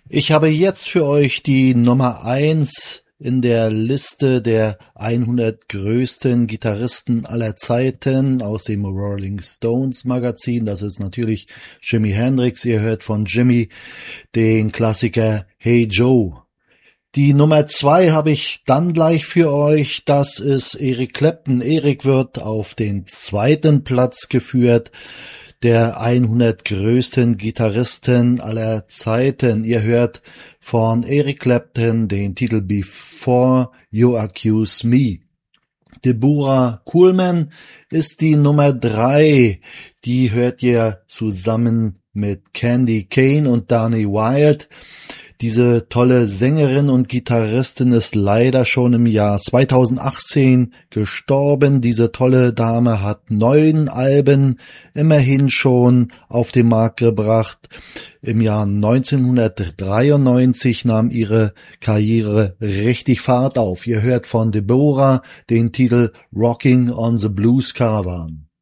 Ich habe jetzt für euch die Nummer eins in der Liste der 100 größten Gitarristen aller Zeiten aus dem Rolling Stones Magazin. Das ist natürlich Jimi Hendrix. Ihr hört von Jimi den Klassiker Hey Joe. Die Nummer 2 habe ich dann gleich für euch. Das ist Eric Clapton. Eric wird auf den zweiten Platz geführt der 100 größten Gitarristen aller Zeiten. Ihr hört von Eric Clapton den Titel Before You Accuse Me. Deborah Coolman ist die Nummer 3. Die hört ihr zusammen mit Candy Kane und Danny Wilde. Diese tolle Sängerin und Gitarristin ist leider schon im Jahr 2018 gestorben. Diese tolle Dame hat 9 Alben immerhin schon auf den Markt gebracht. Im Jahr 1993 nahm ihre Karriere richtig Fahrt auf. Ihr hört von Deborah den Titel Rocking on the Blues Caravan.